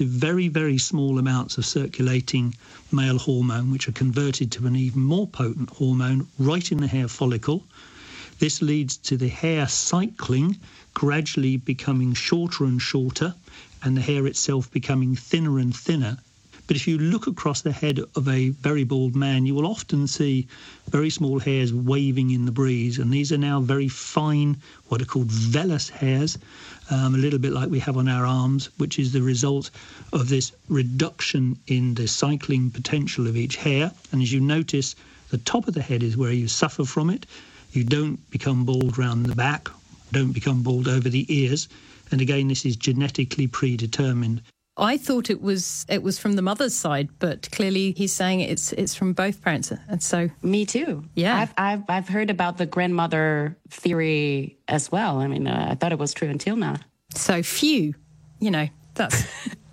Very, very small amounts of circulating male hormone, which are converted to an even more potent hormone right in the hair follicle. This leads to the hair cycling, gradually becoming shorter and shorter, and the hair itself becoming thinner and thinner. But if you look across the head of a very bald man, you will often see very small hairs waving in the breeze. And these are now very fine, what are called vellus hairs, a little bit like we have on our arms, which is the result of this reduction in the cycling potential of each hair. And as you notice, the top of the head is where you suffer from it. You don't become bald round the back, don't become bald over the ears. And again, this is genetically predetermined. I thought it was from the mother's side, but clearly he's saying it's from both parents, and so me too. Yeah, I've heard about the grandmother theory as well. I mean, I thought it was true until now. So that's.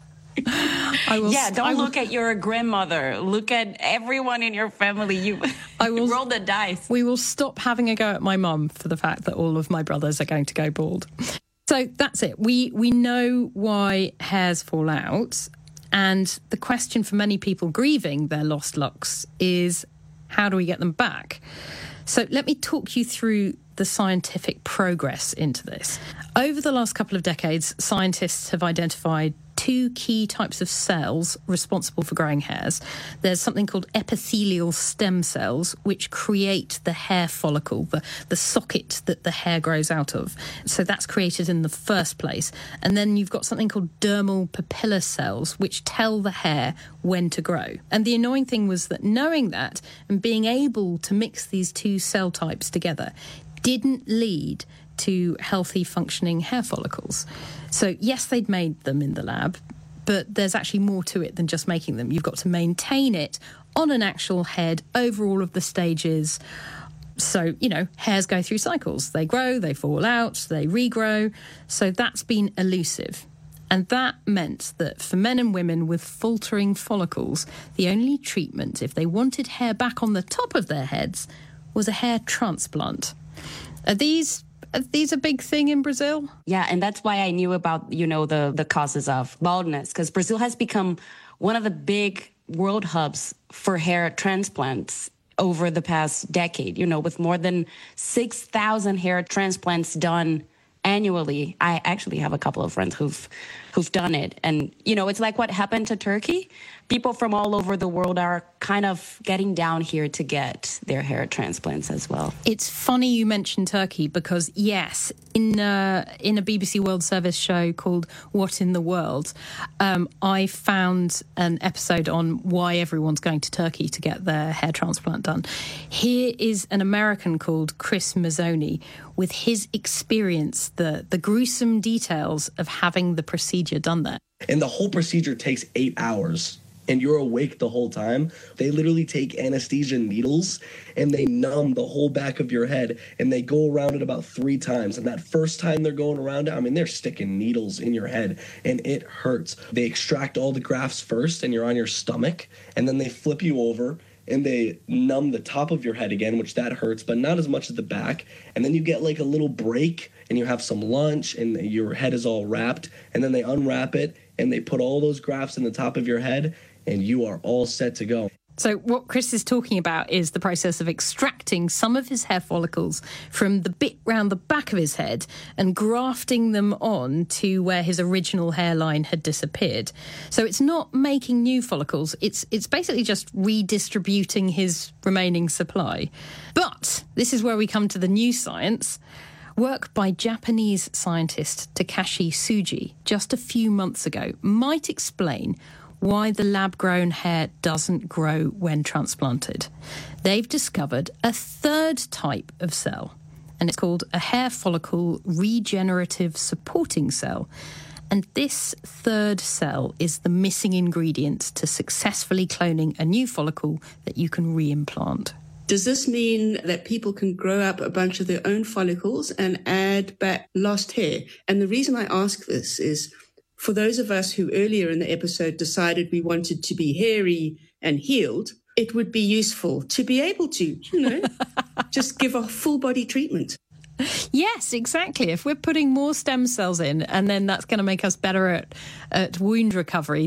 Don't look at your grandmother. Look at everyone in your family. You roll the dice. We will stop having a go at my mum for the fact that all of my brothers are going to go bald. So that's it. We know why hairs fall out. And the question for many people grieving their lost locks is, how do we get them back? So let me talk you through the scientific progress into this. Over the last couple of decades, scientists have identified two key types of cells responsible for growing hairs. There's something called epithelial stem cells, which create the hair follicle, the socket that the hair grows out of. So that's created in the first place. And then you've got something called dermal papilla cells, which tell the hair when to grow. And the annoying thing was that knowing that and being able to mix these two cell types together didn't lead to healthy functioning hair follicles. So yes, they'd made them in the lab, but there's actually more to it than just making them. You've got to maintain it on an actual head over all of the stages. So, hairs go through cycles. They grow, they fall out, they regrow. So that's been elusive. And that meant that for men and women with faltering follicles, the only treatment, if they wanted hair back on the top of their heads, was a hair transplant. Are these a big thing in Brazil? Yeah, and that's why I knew about, the causes of baldness, because Brazil has become one of the big world hubs for hair transplants over the past decade, with more than 6,000 hair transplants done annually. I actually have a couple of friends who've done it. And, it's like what happened to Turkey. People from all over the world are kind of getting down here to get their hair transplants as well. It's funny you mentioned Turkey because, yes, in a BBC World Service show called What in the World, I found an episode on why everyone's going to Turkey to get their hair transplant done. Here is an American called Chris Mazzoni with his experience, the gruesome details of having the procedure done there. And the whole procedure takes 8 hours. And you're awake the whole time. They literally take anesthesia needles and they numb the whole back of your head and they go around it about 3 times. And that first time they're going around it, they're sticking needles in your head and it hurts. They extract all the grafts first and you're on your stomach, and then they flip you over and they numb the top of your head again, which that hurts, but not as much as the back. And then you get like a little break and you have some lunch and your head is all wrapped, and then they unwrap it and they put all those grafts in the top of your head and you are all set to go. So what Chris is talking about is the process of extracting some of his hair follicles from the bit round the back of his head and grafting them on to where his original hairline had disappeared. So it's not making new follicles, it's basically just redistributing his remaining supply. But this is where we come to the new science. Work by Japanese scientist Takashi Tsuji just a few months ago might explain why the lab-grown hair doesn't grow when transplanted. They've discovered a third type of cell, and it's called a hair follicle regenerative supporting cell. And this third cell is the missing ingredient to successfully cloning a new follicle that you can reimplant. Does this mean that people can grow up a bunch of their own follicles and add back lost hair? And the reason I ask this is, for those of us who earlier in the episode decided we wanted to be hairy and healed, it would be useful to be able to, just give a full body treatment. Yes, exactly. If we're putting more stem cells in and then that's going to make us better at wound recovery,